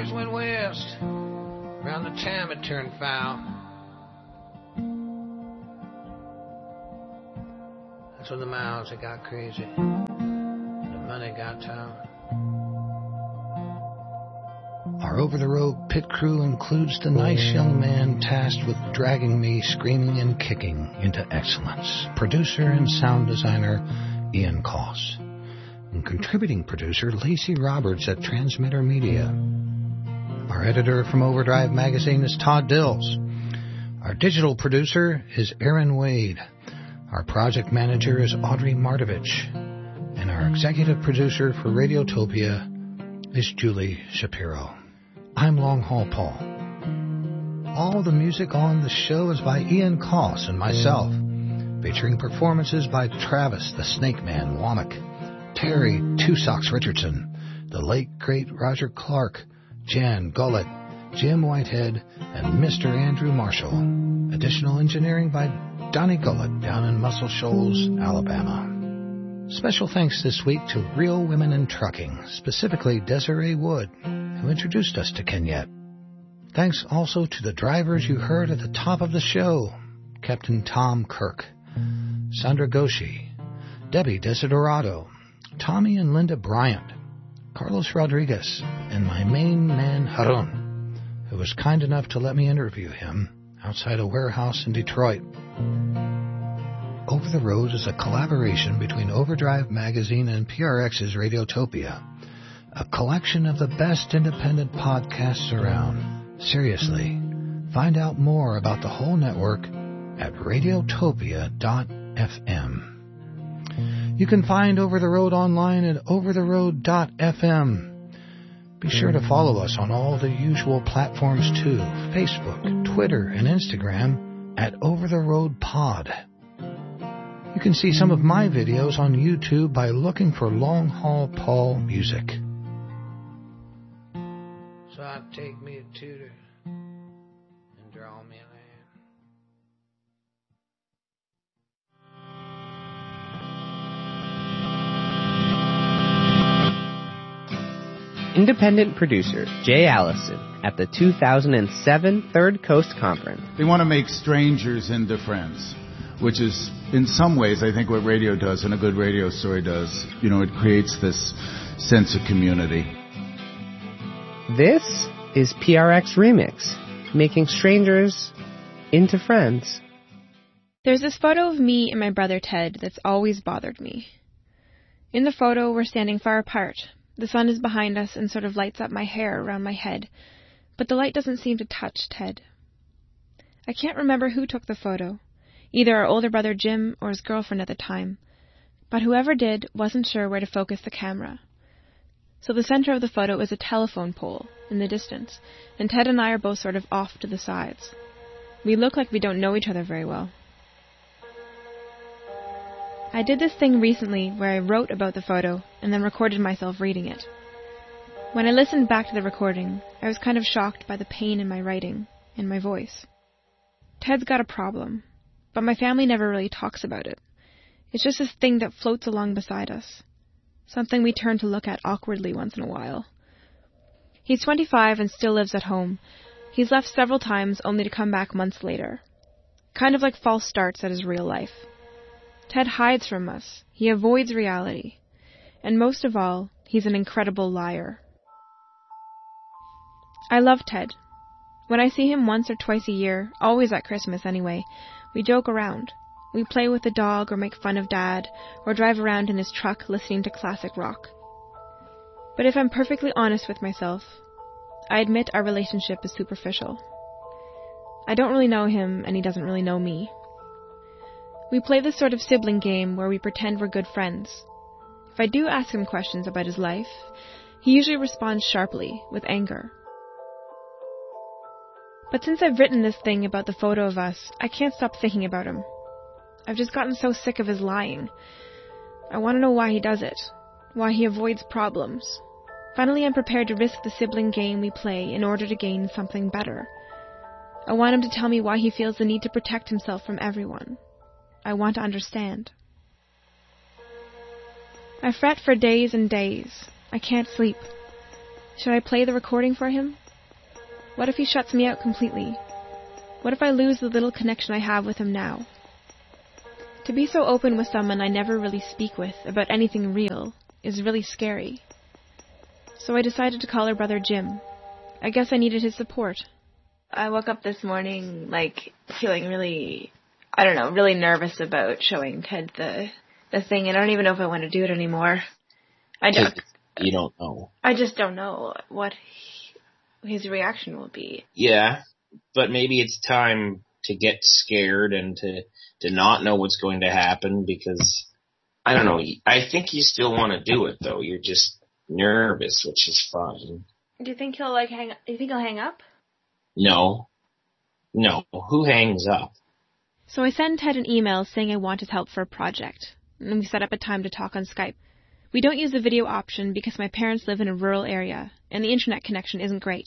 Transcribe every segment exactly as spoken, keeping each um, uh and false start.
boys went west. Around the time it turned foul. That's when the miles it got crazy. The money got tough. Our over-the-road pit crew includes the nice young man tasked with dragging me screaming and kicking into excellence. Producer and sound designer Ian Koss. And contributing producer Lacey Roberts at Transmitter Media. Our editor from Overdrive Magazine is Todd Dills. Our digital producer is Aaron Wade. Our project manager is Audrey Martovich. And our executive producer for Radiotopia is Julie Shapiro. I'm Long Haul Paul. All the music on the show is by Ian Koss and myself, featuring performances by Travis the Snake Man Womack, Terry Two Socks Richardson, the late great Roger Clark, Jan Gullett, Jim Whitehead, and Mister Andrew Marshall. Additional engineering by Donnie Gullett down in Muscle Shoals, Alabama. Special thanks this week to Real Women in Trucking, specifically Desiree Wood, who introduced us to Kenyette. Thanks also to the drivers you heard at the top of the show, Captain Tom Kirk, Sandra Goshi, Debbie Desiderato, Tommy and Linda Bryant, Carlos Rodriguez, and my main man Harun, who was kind enough to let me interview him outside a warehouse in Detroit. Over the Road is a collaboration between Overdrive Magazine and P R X's Radiotopia, a collection of the best independent podcasts around. Seriously, find out more about the whole network at radiotopia dot f m. You can find Over the Road online at over the road dot f m. Be sure to follow us on all the usual platforms too, Facebook, Twitter, and Instagram at Over the Road Pod. You can see some of my videos on YouTube by looking for Long Haul Paul Music. So I take me a tutor and draw me a line. Independent producer Jay Allison at the two thousand seven Third Coast Conference. They want to make strangers into friends, which is, in some ways, I think what radio does and a good radio story does. You know, it creates this sense of community. This is P R X Remix, making strangers into friends. There's this photo of me and my brother Ted that's always bothered me. In the photo, we're standing far apart. The sun is behind us and sort of lights up my hair around my head, but the light doesn't seem to touch Ted. I can't remember who took the photo, either our older brother Jim or his girlfriend at the time, but whoever did wasn't sure where to focus the camera. So the center of the photo is a telephone pole in the distance, and Ted and I are both sort of off to the sides. We look like we don't know each other very well. I did this thing recently where I wrote about the photo and then recorded myself reading it. When I listened back to the recording, I was kind of shocked by the pain in my writing and my voice. Ted's got a problem, but my family never really talks about it. It's just this thing that floats along beside us, something we turn to look at awkwardly once in a while. He's twenty-five and still lives at home. He's left several times only to come back months later. Kind of like false starts at his real life. Ted hides from us. He avoids reality. And most of all, he's an incredible liar. I love Ted. When I see him once or twice a year, always at Christmas anyway, we joke around. We play with the dog or make fun of Dad, or drive around in his truck listening to classic rock. But if I'm perfectly honest with myself, I admit our relationship is superficial. I don't really know him, and he doesn't really know me. We play this sort of sibling game where we pretend we're good friends. If I do ask him questions about his life, he usually responds sharply, with anger. But since I've written this thing about the photo of us, I can't stop thinking about him. I've just gotten so sick of his lying. I want to know why he does it, why he avoids problems. Finally, I'm prepared to risk the sibling game we play in order to gain something better. I want him to tell me why he feels the need to protect himself from everyone. I want to understand. I fret for days and days. I can't sleep. Should I play the recording for him? What if he shuts me out completely? What if I lose the little connection I have with him now? To be so open with someone I never really speak with about anything real is really scary. So I decided to call her brother Jim. I guess I needed his support. I woke up this morning, like, feeling really, I don't know, really nervous about showing Ted the the thing, and I don't even know if I want to do it anymore. I don't. You don't know. I just don't know what he, his reaction will be. Yeah, but maybe it's time to get scared and to, to not know what's going to happen because, I don't know, I think you still want to do it, though. You're just nervous, which is fine. Do you think he'll, like, hang, do you think he'll hang up? No. No. Who hangs up? So I sent Ted an email saying I want his help for a project, and we set up a time to talk on Skype. We don't use the video option because my parents live in a rural area, and the internet connection isn't great.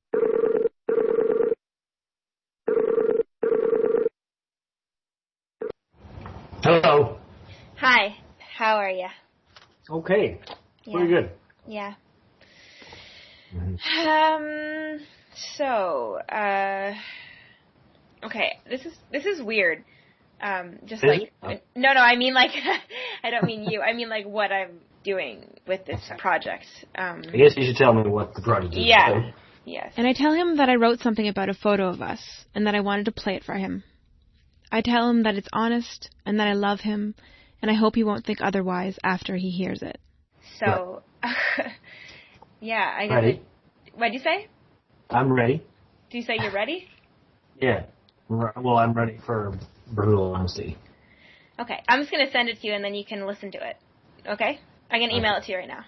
Hello. Hi. How are you? Okay. Yeah. Pretty good. Yeah. Mm-hmm. Um. So, uh. Okay. This is this is weird. Um. Just like oh. no, no. I mean, like, I don't mean you. I mean, like, what I'm doing with this project. Um. I guess you should tell me what the project is. Yeah. Okay? Yes. And I tell him that I wrote something about a photo of us, and that I wanted to play it for him. I tell him that it's honest, and that I love him, and I hope he won't think otherwise after he hears it. So, yeah, I guess. Ready? I, what'd you say? I'm ready. Do you say you're ready? Yeah. Well, I'm ready for brutal honesty. Okay, I'm just going to send it to you, and then you can listen to it. Okay? I'm going to email okay. it to you right now.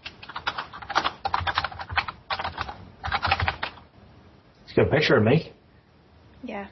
It's got a picture of me. Yeah.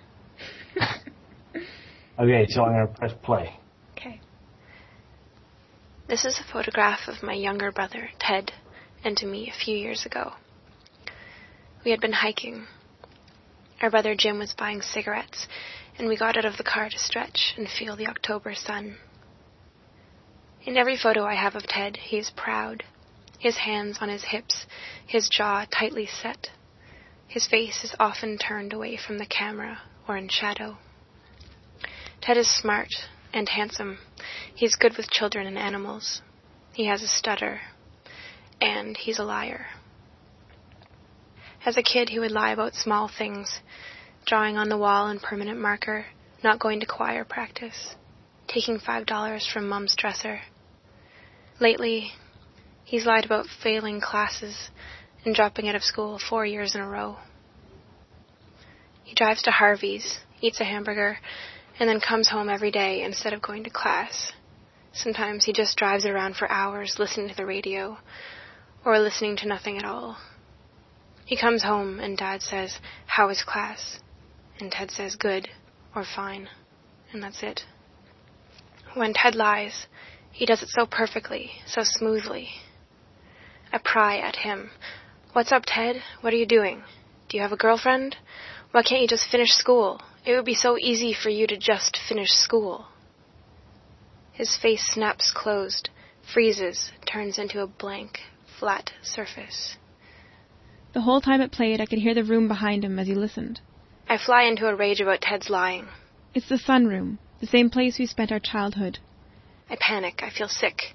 Okay, so I'm going to press play. Okay. This is a photograph of my younger brother, Ted, and to me a few years ago. We had been hiking. Our brother Jim was buying cigarettes, and we got out of the car to stretch and feel the October sun. In every photo I have of Ted, he is proud, his hands on his hips, his jaw tightly set. His face is often turned away from the camera or in shadow. Ted is smart and handsome. He's good with children and animals. He has a stutter. And he's a liar. As a kid, he would lie about small things, drawing on the wall in permanent marker, not going to choir practice, taking five dollars from Mom's dresser. Lately, he's lied about failing classes and dropping out of school four years in a row. He drives to Harvey's, eats a hamburger, and then comes home every day instead of going to class. Sometimes he just drives around for hours listening to the radio, or listening to nothing at all. He comes home and Dad says, "How is class?" And Ted says, "Good," or "Fine," and that's it. When Ted lies, he does it so perfectly, so smoothly. I pry at him. "What's up, Ted? What are you doing? Do you have a girlfriend? Why can't you just finish school? It would be so easy for you to just finish school." His face snaps closed, freezes, turns into a blank, flat surface. The whole time it played, I could hear the room behind him as he listened. I fly into a rage about Ted's lying. It's the sunroom, the same place we spent our childhood. I panic. I feel sick.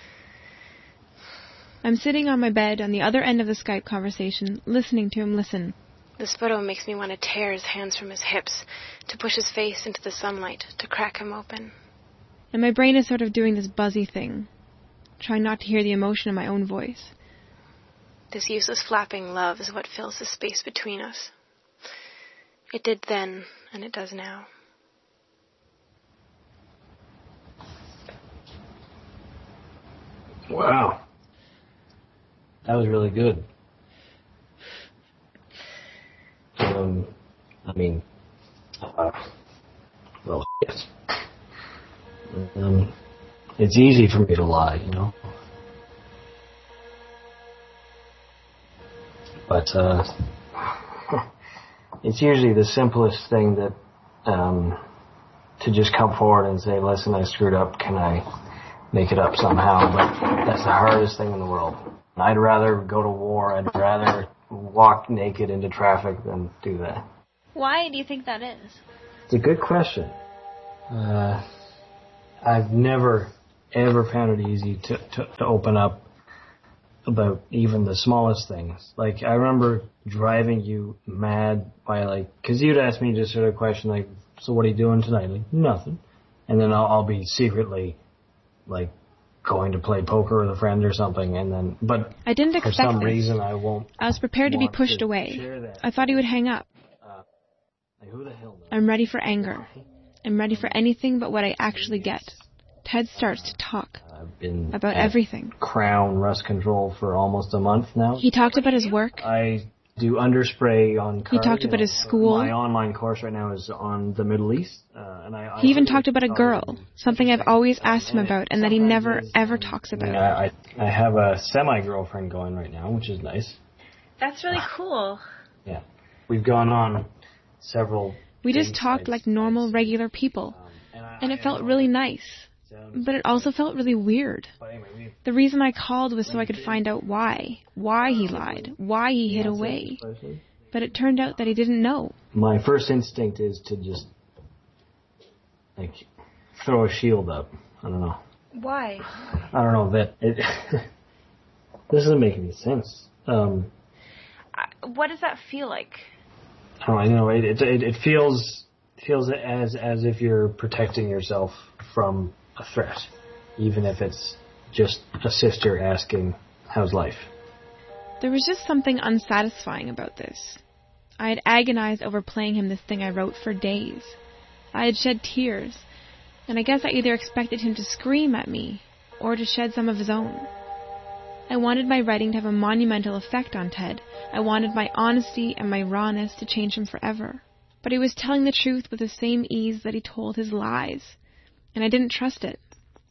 I'm sitting on my bed on the other end of the Skype conversation, listening to him listen. This photo makes me want to tear his hands from his hips, to push his face into the sunlight, to crack him open. And my brain is sort of doing this buzzy thing, trying not to hear the emotion in my own voice. This useless flapping love is what fills the space between us. It did then, and it does now. Wow. That was really good. Um, I mean, uh, well, yes. Um, it's easy for me to lie, you know. But, uh, it's usually the simplest thing that, um, to just come forward and say, "Listen, I screwed up, can I make it up somehow?" But that's the hardest thing in the world. I'd rather go to war. I'd rather walk naked into traffic than do that. Why do you think that is? It's a good question. Uh, I've never, ever found it easy to, to, to open up about even the smallest things. Like, I remember driving you mad by, like, because you'd ask me just sort of question, like, so what are you doing tonight? Like, nothing. And then I'll, I'll be secretly, like, going to play poker with a friend or something, and then, but I didn't expect for some this. reason I won't. I was prepared to be pushed to away. I thought he would hang up. Uh, like, who the hell knows? I'm ready for anger. I'm ready for anything but what I actually get. Ted starts to talk I've been about everything. Crown Rust Control for almost a month now. He talked about his work. I do underspray on cars. He talked about his school. My online course right now is on the Middle East. Uh, and I, he I even talked about a girl, something I've always asked him about and that he never, ever talks about. I, I, I have a semi-girlfriend going right now, which is nice. That's really cool. Yeah. We've gone on several... We just talked like normal, regular people. And it felt really nice. But it also felt really weird. The reason I called was so I could find out why. Why he lied. Why he hid away. But it turned out that he didn't know. My first instinct is to just, like, throw a shield up. I don't know. Why? I don't know. That it this doesn't make any sense. Um, uh, what does that feel like? I don't know. You know, it, it, it feels feels as as if you're protecting yourself from a threat, even if it's just a sister asking, how's life? There was just something unsatisfying about this. I had agonized over playing him this thing I wrote for days. I had shed tears, and I guess I either expected him to scream at me or to shed some of his own. I wanted my writing to have a monumental effect on Ted. I wanted my honesty and my rawness to change him forever. But he was telling the truth with the same ease that he told his lies. And I didn't trust it.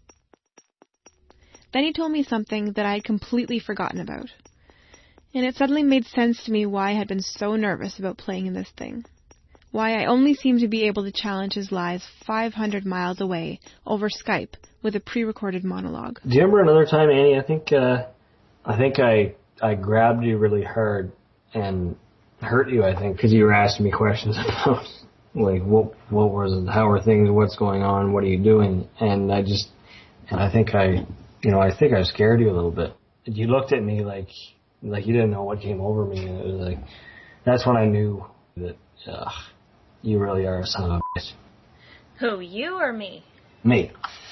Then he told me something that I had completely forgotten about. And it suddenly made sense to me why I had been so nervous about playing in this thing. Why I only seemed to be able to challenge his lies five hundred miles away over Skype with a pre-recorded monologue. Do you remember another time, Annie? I think uh, I think I I grabbed you really hard and hurt you, I think, because you were asking me questions about... Like, what what was it, how are things, what's going on, what are you doing? And I just, and I think I, you know, I think I scared you a little bit. You looked at me like, like you didn't know what came over me, and it was like, that's when I knew that, ugh, you really are a son of a bitch. Who, you or me? Me.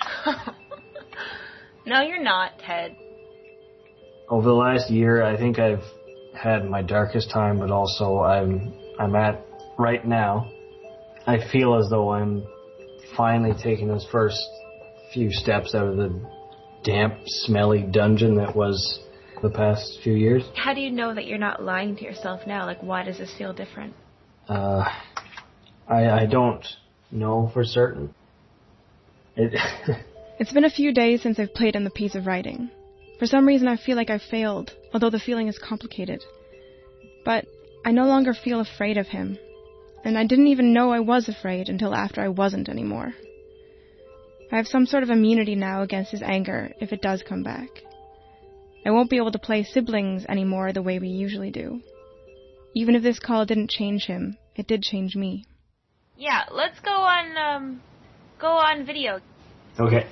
No, you're not, Ted. Over the last year, I think I've had my darkest time, but also I'm, I'm at, right now, I feel as though I'm finally taking those first few steps out of the damp, smelly dungeon that was the past few years. How do you know that you're not lying to yourself now? Like, why does this feel different? Uh, I, I don't know for certain. It It's been a few days since I've played on the piece of writing. For some reason I feel like I've failed, although the feeling is complicated. But I no longer feel afraid of him. And I didn't even know I was afraid until after I wasn't anymore. I have some sort of immunity now against his anger if it does come back. I won't be able to play siblings anymore the way we usually do. Even if this call didn't change him, it did change me. Yeah, let's go on, um, go on video. Okay.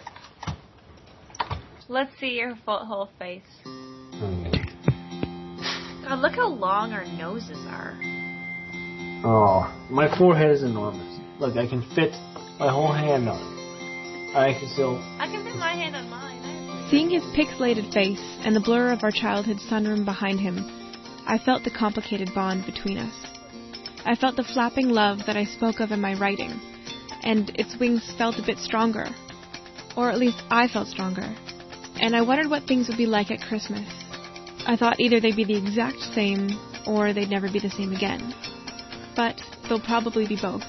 Let's see your full, whole face. Okay. God, look how long our noses are. Oh, my forehead is enormous. Look, I can fit my whole hand on it. I can still... I can fit my hand on mine. Seeing his pixelated face and the blur of our childhood sunroom behind him, I felt the complicated bond between us. I felt the flapping love that I spoke of in my writing, and its wings felt a bit stronger. Or at least I felt stronger. And I wondered what things would be like at Christmas. I thought either they'd be the exact same, or they'd never be the same again. But they'll probably be both.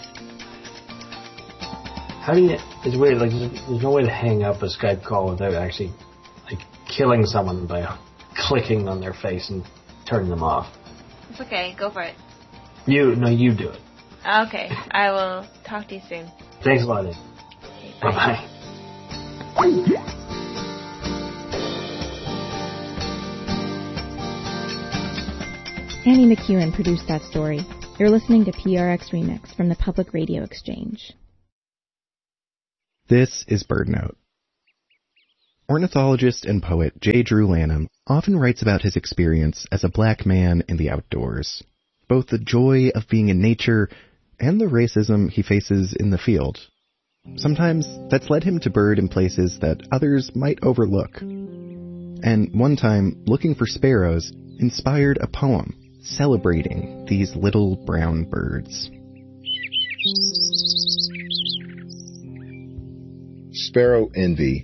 How do you... It's weird, like, there's, there's no way to hang up a Skype call without actually, like, killing someone by clicking on their face and turning them off. It's okay, go for it. You, no, you do it. Okay, I will talk to you soon. Thanks a lot, Ed. Bye-bye. Annie McEwen produced that story. You're listening to P R X Remix from the Public Radio Exchange. This is BirdNote. Ornithologist and poet J. Drew Lanham often writes about his experience as a black man in the outdoors, both the joy of being in nature and the racism he faces in the field. Sometimes that's led him to bird in places that others might overlook. And one time, looking for sparrows inspired a poem celebrating these little brown birds. Sparrow Envy.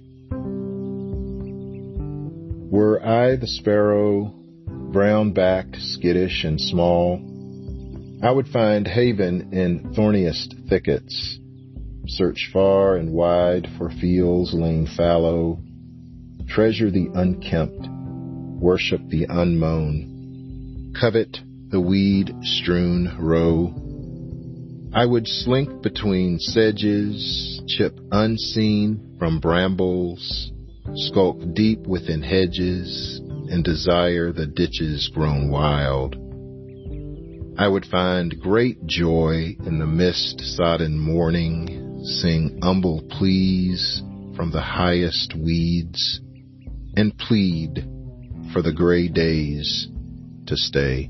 Were I the sparrow, brown-backed, skittish, and small, I would find haven in thorniest thickets, search far and wide for fields laying fallow, treasure the unkempt, worship the unmown, covet the weed-strewn row. I would slink between sedges, chip unseen from brambles, skulk deep within hedges, and desire the ditches grown wild. I would find great joy in the mist-sodden morning, sing humble pleas from the highest weeds, and plead for the gray days to stay.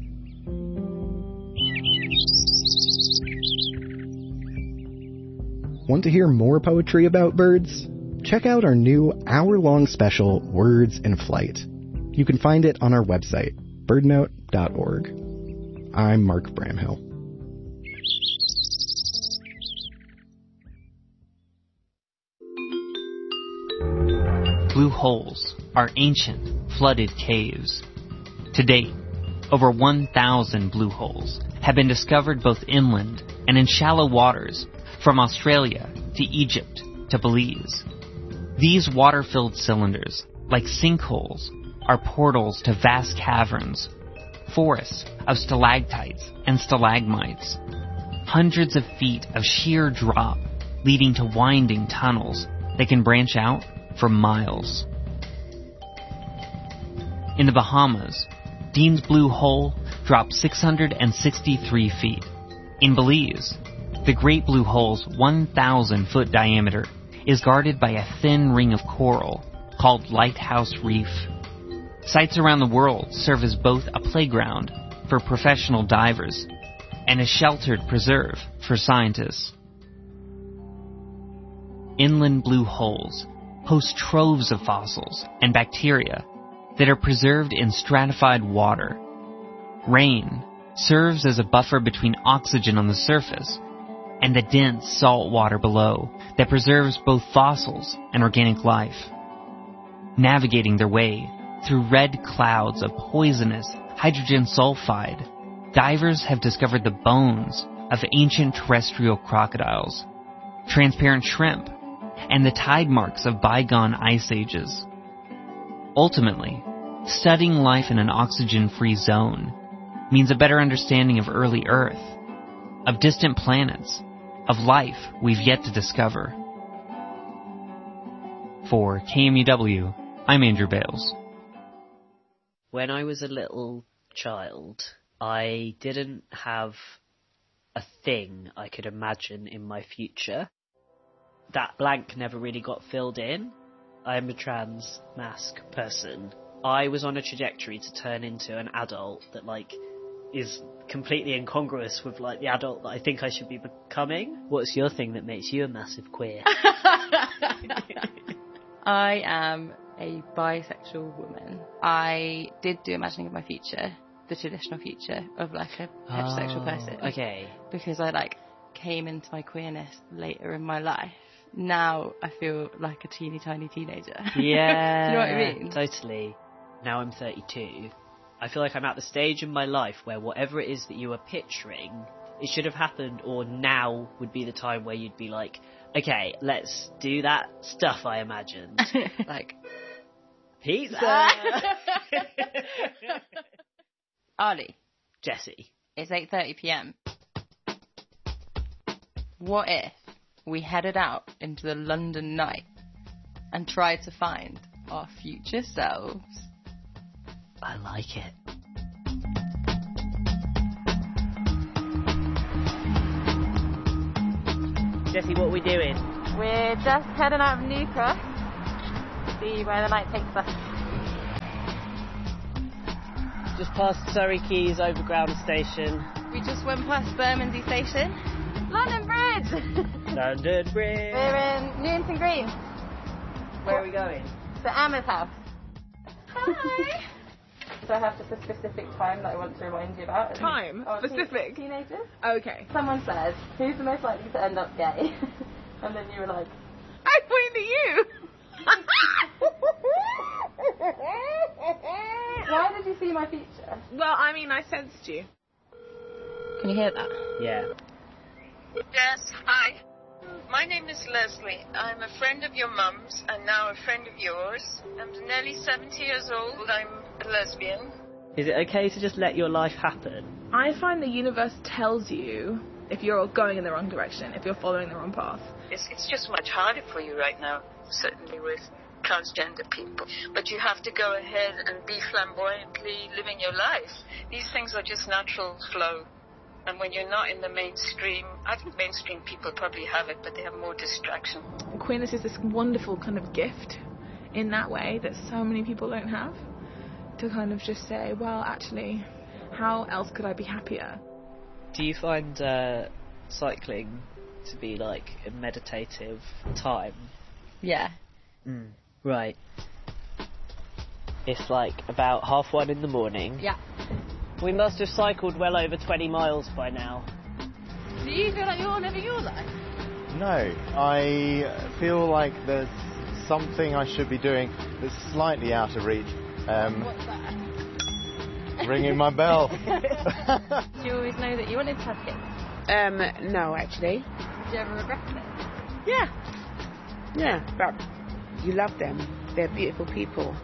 Want to hear more poetry about birds? Check out our new hour-long special, Words in Flight. You can find it on our website, birdnote dot org. I'm Mark Bramhill. Blue holes are ancient, flooded caves. To date, over one thousand blue holes have been discovered both inland and in shallow waters, from Australia to Egypt to Belize. These water-filled cylinders, like sinkholes, are portals to vast caverns, forests of stalactites and stalagmites, hundreds of feet of sheer drop leading to winding tunnels that can branch out for miles. In the Bahamas, Dean's Blue Hole drops six hundred sixty-three feet. In Belize, the Great Blue Hole's one thousand foot diameter is guarded by a thin ring of coral called Lighthouse Reef. Sites around the world serve as both a playground for professional divers and a sheltered preserve for scientists. Inland blue holes host troves of fossils and bacteria that are preserved in stratified water. Rain serves as a buffer between oxygen on the surface and the dense salt water below that preserves both fossils and organic life. Navigating their way through red clouds of poisonous hydrogen sulfide, divers have discovered the bones of ancient terrestrial crocodiles, transparent shrimp, and the tide marks of bygone ice ages. Ultimately, studying life in an oxygen-free zone means a better understanding of early Earth, of distant planets, of life we've yet to discover. For K M U W, I'm Andrew Bales. When I was a little child, I didn't have a thing I could imagine in my future. That blank never really got filled in. I'm a trans mask person. I was on a trajectory to turn into an adult that, like, is completely incongruous with, like, the adult that I think I should be becoming. What's your thing that makes you a massive queer? I am a bisexual woman. I did do imagining of my future, the traditional future of, like, a heterosexual oh, person. Okay. Because I, like, came into my queerness later in my life. Now I feel like a teeny tiny teenager. Yeah. Do you know what I mean? Totally. Now I'm thirty-two. I feel like I'm at the stage in my life where whatever it is that you were picturing, it should have happened, or now would be the time where you'd be like, okay, let's do that stuff I imagined. Like, pizza! Ollie. Jesse. It's eight thirty p.m. What if we headed out into the London night and tried to find our future selves? I like it. Jessie, what are we doing? We're just heading out of Newcross to see where the night takes us. Just past Surrey Quays Overground Station. We just went past Bermondsey Station. London Bridge! London Bridge! We're in Newington Green. Where are we going? To Emma's house. Hi! So I have just a specific time that I want to remind you about. Time? Oh, specific? Teenagers? Okay. Someone said, who's the most likely to end up gay? And then you were like... I pointed at you! Why did you see my feature? Well, I mean, I sensed you. Can you hear that? Yeah. Yes, hi. My name is Leslie. I'm a friend of your mum's and now a friend of yours. I'm nearly seventy years old. I'm a lesbian. Is it okay to just let your life happen? I find the universe tells you if you're going in the wrong direction, if you're following the wrong path. It's, it's just much harder for you right now, certainly with transgender people. But you have to go ahead and be flamboyantly living your life. These things are just natural flow. And when you're not in the mainstream, I think mainstream people probably have it, but they have more distraction. Queerness is this wonderful kind of gift in that way that so many people don't have. To kind of just say, well, actually, how else could I be happier? Do you find uh, cycling to be like a meditative time? Yeah. Mm. Right. It's like about half one in the morning. Yeah. We must have cycled well over twenty miles by now. Do you feel like you're living your life? No, I feel like there's something I should be doing that's slightly out of reach. Um, What's that? Ringing my bell. Do you always know that you wanted to have kids? Um, no, actually. Do you ever regret it? Yeah. Yeah, but you love them. They're beautiful people.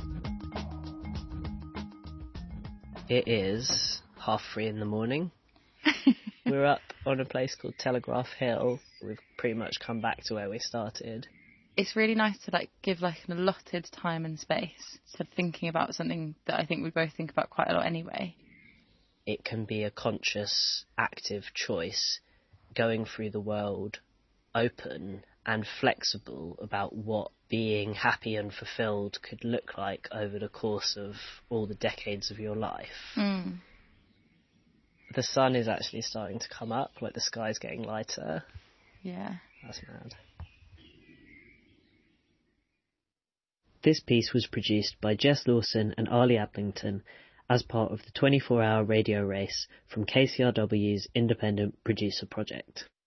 It is half three in the morning. We're up on a place called Telegraph Hill. We've pretty much come back to where we started. It's really nice to like give like an allotted time and space to thinking about something that I think we both think about quite a lot anyway. It can be a conscious, active choice, going through the world open and flexible about what being happy and fulfilled could look like over the course of all the decades of your life. Mm. The sun is actually starting to come up, like the sky's getting lighter. Yeah. That's mad. This piece was produced by Jess Lawson and Ali Ablington as part of the twenty-four hour radio race from K C R W's Independent Producer Project.